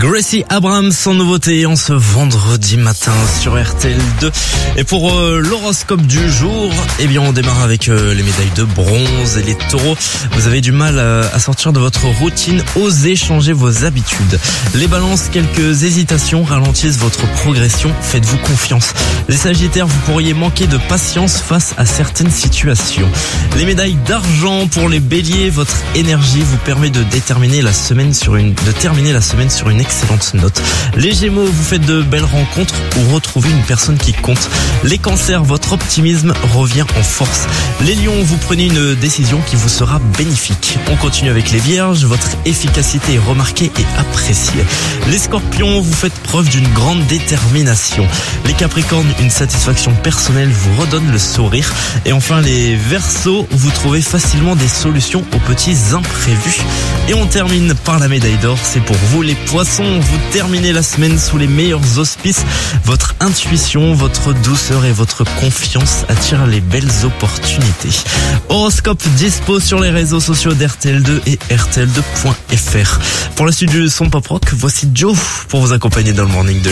Gracie Abrams en nouveauté en ce vendredi matin sur RTL2. Et pour l'horoscope du jour, eh bien on démarre avec les médailles de bronze et les taureaux. Vous avez du mal à sortir de votre routine, osez changer vos habitudes. Les balances, quelques hésitations ralentissent votre progression, faites-vous confiance. Les sagittaires, vous pourriez manquer de patience face à certaines situations. Les médailles d'argent pour les béliers, votre énergie vous permet de terminer la semaine sur une excellente note. Les gémeaux, vous faites de belles rencontres ou retrouvez une personne qui compte. Les cancers, votre optimisme revient en force. Les lions, vous prenez une décision qui vous sera bénéfique. On continue avec les vierges, votre efficacité est remarquée et appréciée. Les scorpions, vous faites preuve d'une grande détermination. Les capricornes, une satisfaction personnelle vous redonne le sourire. Et enfin les verseaux, vous trouvez facilement des solutions aux petits imprévus. Et on termine par la médaille d'or, c'est pour vous les poissons, vous terminez la semaine sous les meilleurs auspices. Votre intuition, votre douceur et votre confiance attirent les belles opportunités. Horoscope dispo sur les réseaux sociaux d'RTL2 et RTL2.fr. Pour la suite du son pop rock, voici Joe pour vous accompagner dans le morning de